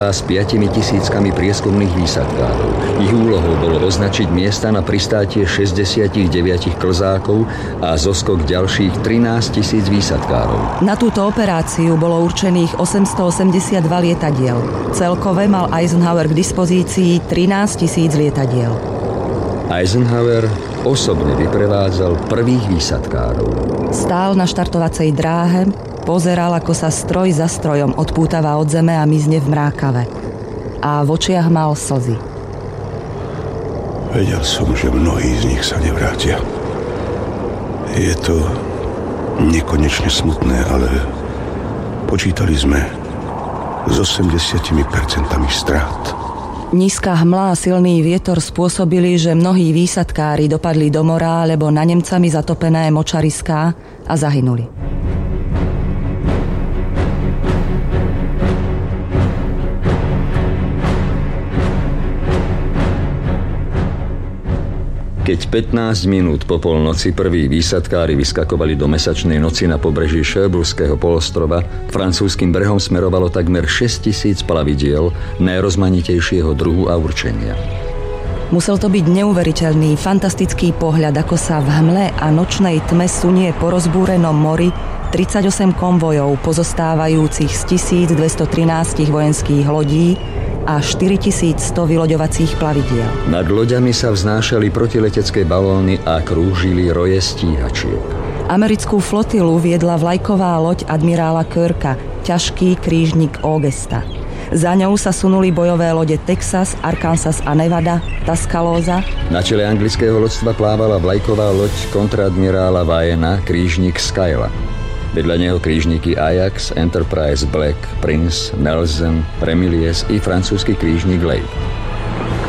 s 5000 prieskumných výsadkárov. Ich úlohou bolo označiť miesta na pristátie 69 klzákov a zoskok ďalších 13 000 výsadkárov. Na túto operáciu bolo určených 882 lietadiel. Celkové mal Eisenhower k dispozícii 13 000 lietadiel. Eisenhower osobne vyprevádzal prvých výsadkárov. Stál na štartovacej dráhe, pozeral, ako sa stroj za strojom odpútava od zeme a mizne v mrákave. A v očiach mal slzy. Vedel som, že mnohí z nich sa nevrátia. Je to nekonečne smutné, ale počítali sme s 80% strát. Nízka hmla a silný vietor spôsobili, že mnohí výsadkári dopadli do mora alebo na Nemcami zatopené močariská a zahynuli. Keď 15 minút po polnoci prví výsadkári vyskakovali do mesačnej noci na pobreží Šelburského polostrova, francúzskym brehom smerovalo takmer 6000 plavidiel najrozmanitejšieho druhu a určenia. Musel to byť neuveriteľný, fantastický pohľad, ako sa v hmle a nočnej tme sunie po rozbúrenom mori 38 konvojov pozostávajúcich z 1213 vojenských lodí a 4100 vyloďovacích plavidiel. Nad loďami sa vznášali protiletecké balóny a krúžili roje stíhačiek. Americkú flotilu viedla vlajková loď admirála Kirka, ťažký krížnik Augusta. Za ňou sa sunuli bojové lode Texas, Arkansas a Nevada, Tuscaloosa. Na čele anglického loďstva plávala vlajková loď kontradmirála Vyena, krížnik Skyla. Vedľa neho krížniky Ajax, Enterprise, Black, Prince, Nelson, Ramillies i francúzsky krížnik Lake.